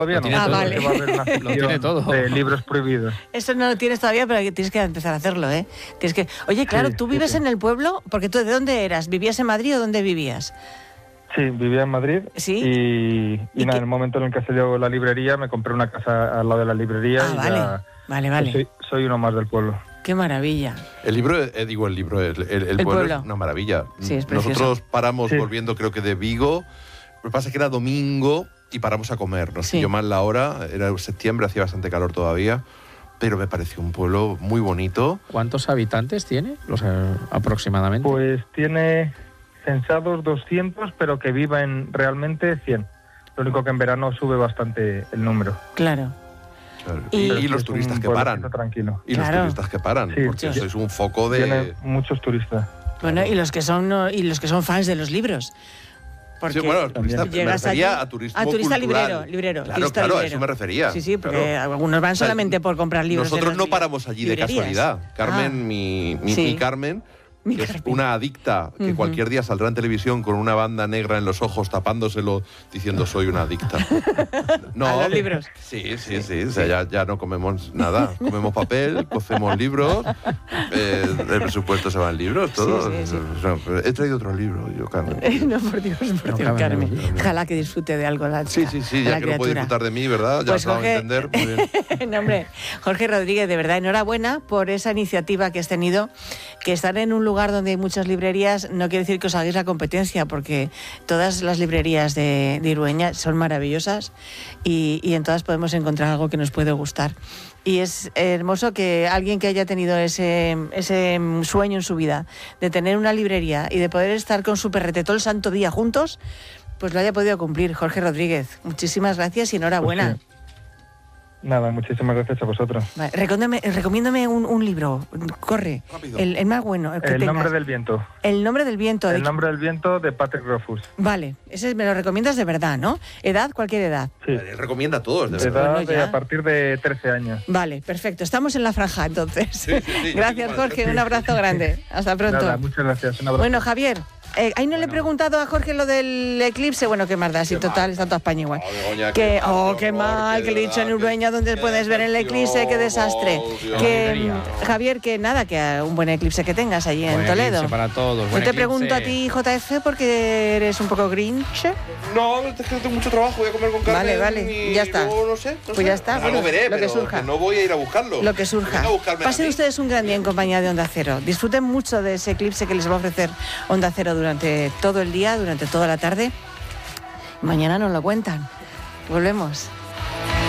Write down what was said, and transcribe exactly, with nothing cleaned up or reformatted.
Todavía no. Ah, Todo, vale. que va a haber una Lo tiene todo. de libros prohibidos. Eso no lo tienes todavía, pero tienes que empezar a hacerlo, ¿eh? Tienes que... Oye, claro, Sí, ¿tú sí, vives sí. en el pueblo? Porque tú, ¿de dónde eras? ¿Vivías en Madrid o dónde vivías? Sí, vivía en Madrid. ¿Sí? Y, y ¿Y nada, qué? en el momento en el que salió la librería, me compré una casa al lado de la librería. Ah, y vale. ya, Vale, vale. Soy, soy uno más del pueblo. Qué maravilla. El libro, eh, digo el libro, el, el, el El pueblo, pueblo. es una maravilla. Sí, es precioso. Nosotros paramos Sí. volviendo, creo que de Vigo. Lo que pasa es que era domingo y paramos a comer. Nos Sí. pilló mal la hora, era septiembre, hacía bastante calor todavía, pero me pareció un pueblo muy bonito. ¿Cuántos habitantes tiene? O sea, aproximadamente. Pues tiene censados doscientos, pero que viven realmente cien. Lo único que en verano sube bastante el número. Claro. Claro. Y- Y, Pero sí los es un turistas que pueblecito paran. tranquilo. Y Claro. los turistas que paran, Sí, porque sí. sois un foco Tiene de... muchos turistas. Bueno, y los que son no, y los que son fans de los libros. Porque Sí, bueno, turista, me llegas refería allí- a turismo a turista cultural. librero, librero, Claro, turista claro, a librero. eso me refería. Sí, sí, porque claro. algunos van O sea, solamente por comprar libros. de Nosotros las no li- paramos allí de librerías. casualidad. Carmen, Ah, mi, mi, sí. mi Carmen, Mi que es Carmen. una adicta que Ujú. cualquier día saldrá en televisión con una banda negra en los ojos, tapándoselo, diciendo soy una adicta. No, A los libros. Sí, sí, sí. O sea, ya, ya no comemos nada. Comemos papel, cocemos libros, eh, el presupuesto se va en libros, todo. Sí, sí, sí. O sea, he traído otro libro, yo, Carmen. No, por Dios, por No Dios, cabe Carmen. duda. Ojalá que disfrute de algo la Sí, chica, sí, sí, la ya que no puede criatura. disfrutar de mí, ¿verdad? Ya Pues, se va a Jorge- entender. Muy bien. No, hombre, Jorge Rodríguez, de verdad, enhorabuena por esa iniciativa que has tenido, que estar en un lugar donde hay muchas librerías no quiere decir que os hagáis la competencia, porque todas las librerías de, de Irueña son maravillosas y, y en todas podemos encontrar algo que nos puede gustar. Y es hermoso que alguien que haya tenido ese, ese sueño en su vida de tener una librería y de poder estar con su perrete todo el santo día juntos, pues lo haya podido cumplir. Jorge Rodríguez, muchísimas gracias y enhorabuena. Pues sí. Nada, muchísimas gracias a vosotros. Vale, recomiéndame, recomiéndame un, un libro, corre, Rápido. el, el más bueno, el que El tengas. nombre del viento. El nombre del viento. de- El nombre del viento de Patrick Rothfuss. Vale, ese me lo recomiendas de verdad, ¿no? ¿Edad? Cualquier edad. Sí. Vale, recomienda a todos, de De verdad. edad Bueno, de ya. a partir de trece años. Vale, perfecto. Estamos en la franja entonces. Sí, sí, sí, Gracias, sí, Jorge. sí. Un abrazo grande. Hasta pronto. Nada, muchas gracias. Un abrazo. Bueno, Javier, eh, ahí no le he preguntado a Jorge lo del eclipse. Bueno, qué más da, si Qué total, mal. está toda España igual. Oh, Begoña, Que, qué oh, mal, qué qué horror, mal, qué que le he dicho en verdad, Urueña donde qué puedes ver el eclipse, qué desastre. decepción, Dios. Que, Alegría. mm, Javier, que nada, que un buen eclipse que tengas allí en Buen Toledo. eclipse para todos, Yo buen te pregunto a eclipse. ti, J F, porque eres un poco grinch. No, es que tengo mucho trabajo, voy a comer con Carmen. Vale, vale, y ya está. luego no sé, no Pues sé. ya está, Algo bueno, veré, lo que pero surja. no voy a ir a buscarlo. Lo que surja. Venga a buscarme a Pasen mí. ustedes un gran día en compañía de Onda Cero. Disfruten mucho de ese eclipse que les va a ofrecer Onda Cero durante todo el día, durante toda la tarde. Mañana nos lo cuentan. Volvemos.